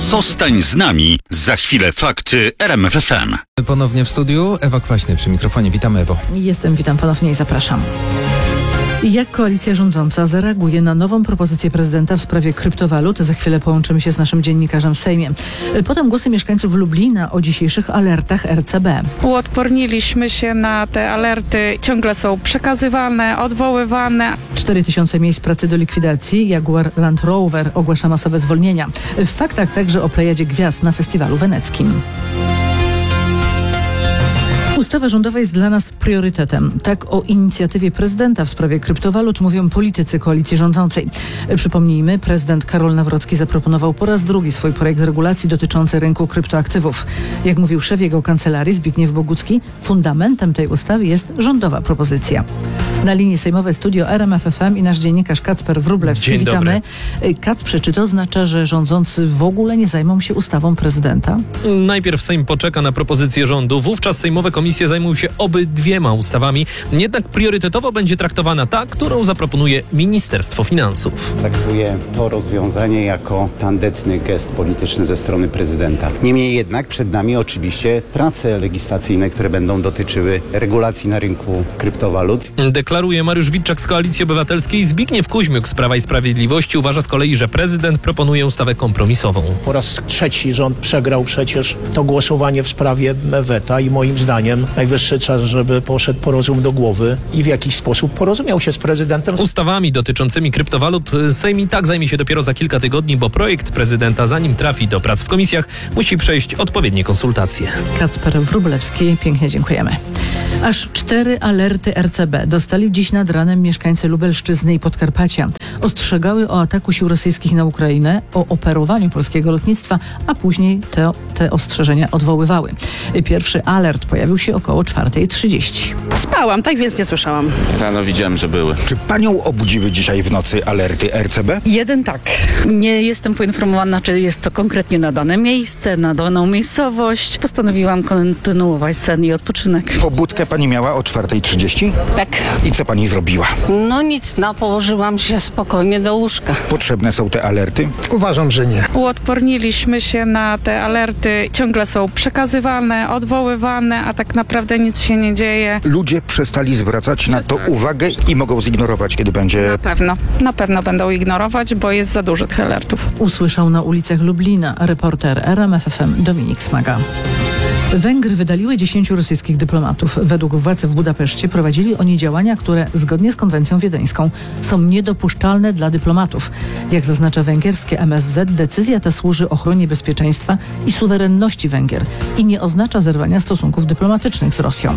Zostań z nami. Za chwilę fakty RMF FM. Ponownie w studiu Ewa Kwaśny przy mikrofonie. Witamy, Ewo. Witam ponownie i zapraszam. Jak koalicja rządząca zareaguje na nową propozycję prezydenta w sprawie kryptowalut? Za chwilę połączymy się z naszym dziennikarzem w Sejmie. Potem głosy mieszkańców Lublina o dzisiejszych alertach RCB. Uodporniliśmy się na te alerty. Ciągle są przekazywane, odwoływane. 4000 miejsc pracy do likwidacji. Jaguar Land Rover ogłasza masowe zwolnienia. W faktach także o plejadzie gwiazd na festiwalu weneckim. Ustawa rządowa jest dla nas priorytetem. Tak o inicjatywie prezydenta w sprawie kryptowalut mówią politycy koalicji rządzącej. Przypomnijmy, prezydent Karol Nawrocki zaproponował po raz drugi swój projekt regulacji dotyczący rynku kryptoaktywów. Jak mówił szef jego kancelarii Zbigniew Bogucki, fundamentem tej ustawy jest rządowa propozycja. Na linii sejmowej studio RMF FM i nasz dziennikarz Kacper Wróblewski. Dzień Witamy. dobry. Kacprze, czy to oznacza, że rządzący w ogóle nie zajmą się ustawą prezydenta? Najpierw Sejm poczeka na propozycję rządu, wówczas sejmowe komisje zajmują się obydwiema ustawami. Jednak priorytetowo będzie traktowana ta, którą zaproponuje Ministerstwo Finansów. Traktuję to rozwiązanie jako tandetny gest polityczny ze strony prezydenta. Niemniej jednak przed nami oczywiście prace legislacyjne, które będą dotyczyły regulacji na rynku kryptowalut. Deklaruje Mariusz Witczak z Koalicji Obywatelskiej. Zbigniew Kuźmiuk z Prawa i Sprawiedliwości uważa z kolei, że prezydent proponuje ustawę kompromisową. Po raz trzeci rząd przegrał przecież to głosowanie w sprawie weta i moim zdaniem najwyższy czas, żeby poszedł po rozum do głowy i w jakiś sposób porozumiał się z prezydentem. Ustawami dotyczącymi kryptowalut Sejm i tak zajmie się dopiero za kilka tygodni, bo projekt prezydenta, zanim trafi do prac w komisjach, musi przejść odpowiednie konsultacje. Kacper Wróblewski, pięknie dziękujemy. Aż 4 alerty RCB dostali dziś nad ranem mieszkańcy Lubelszczyzny i Podkarpacia. Ostrzegały o ataku sił rosyjskich na Ukrainę, o operowaniu polskiego lotnictwa, a później te ostrzeżenia odwoływały. Pierwszy alert pojawił się około 4:30. Spałam, tak więc nie słyszałam. Rano widziałem, że były. Czy panią obudziły dzisiaj w nocy alerty RCB? Jeden tak. Nie jestem poinformowana, czy jest to konkretnie na dane miejsce, na daną miejscowość. Postanowiłam kontynuować sen i odpoczynek. Pobudkę pani miała o 4:30? Tak. I co pani zrobiła? No nic, położyłam się spokojnie do łóżka. Potrzebne są te alerty? Uważam, że nie. Uodporniliśmy się na te alerty. Ciągle są przekazywane, odwoływane, a tak naprawdę nic się nie dzieje. Ludzie przestali zwracać na to uwagę i mogą zignorować, kiedy będzie... Na pewno będą ignorować, bo jest za dużo tych alertów. Usłyszał na ulicach Lublina reporter RMF FM Dominik Smaga. Węgry wydaliły 10 rosyjskich dyplomatów. Według władz w Budapeszcie prowadzili oni działania, które zgodnie z konwencją wiedeńską są niedopuszczalne dla dyplomatów. Jak zaznacza węgierskie MSZ, decyzja ta służy ochronie bezpieczeństwa i suwerenności Węgier i nie oznacza zerwania stosunków dyplomatycznych z Rosją.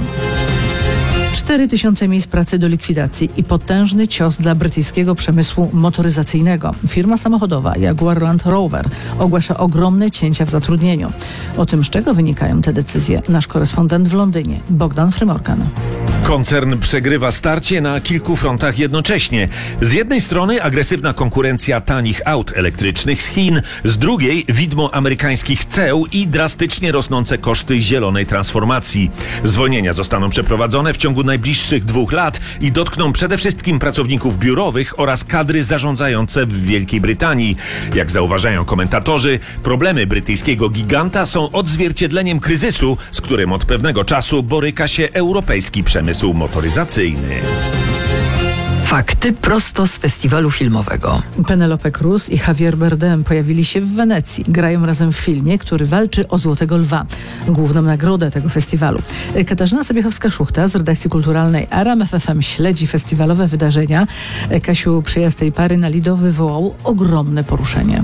4000 miejsc pracy do likwidacji i potężny cios dla brytyjskiego przemysłu motoryzacyjnego. Firma samochodowa Jaguar Land Rover ogłasza ogromne cięcia w zatrudnieniu. O tym, z czego wynikają te decyzje, nasz korespondent w Londynie, Bogdan Frymorkan. Koncern przegrywa starcie na kilku frontach jednocześnie. Z jednej strony agresywna konkurencja tanich aut elektrycznych z Chin, z drugiej widmo amerykańskich ceł i drastycznie rosnące koszty zielonej transformacji. Zwolnienia zostaną przeprowadzone w ciągu najbliższych 2 lat i dotkną przede wszystkim pracowników biurowych oraz kadry zarządzające w Wielkiej Brytanii. Jak zauważają komentatorzy, problemy brytyjskiego giganta są odzwierciedleniem kryzysu, z którym od pewnego czasu boryka się europejski przemysł motoryzacyjny. Fakty prosto z festiwalu filmowego. Penelope Cruz i Javier Bardem pojawili się w Wenecji. Grają razem w filmie, który walczy o Złotego Lwa, główną nagrodę tego festiwalu. Katarzyna Sobiechowska-Szuchta z redakcji kulturalnej RMF FM śledzi festiwalowe wydarzenia. Kasiu, przyjazd tej pary na Lido wywołał ogromne poruszenie.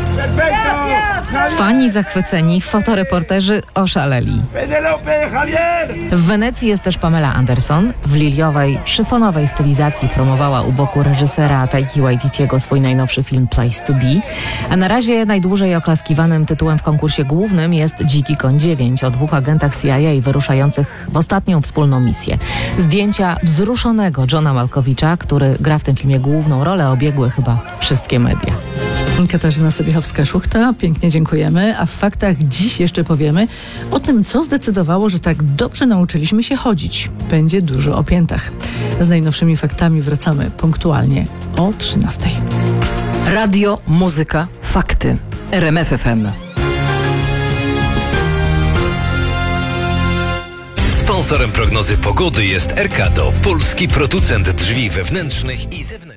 Fani zachwyceni, fotoreporterzy oszaleli. W Wenecji jest też Pamela Anderson. W liliowej, szyfonowej stylizacji promowała u boku reżysera Taiki Waititiego swój najnowszy film Place to Be. A na razie najdłużej oklaskiwanym tytułem w konkursie głównym jest Dziki Koń 9 o 2 agentach CIA wyruszających w ostatnią wspólną misję. Zdjęcia wzruszonego Johna Malkowicza, który gra w tym filmie główną rolę, obiegły chyba wszystkie media. Katarzyna Sobiechowska-Szuchta, pięknie dziękujemy. A w faktach dziś jeszcze powiemy o tym, co zdecydowało, że tak dobrze nauczyliśmy się chodzić. Będzie dużo o piętach. Z najnowszymi faktami wracamy punktualnie o 13:00. Radio, muzyka, fakty. RMF FM. Sponsorem prognozy pogody jest Erkado, polski producent drzwi wewnętrznych i zewnętrznych.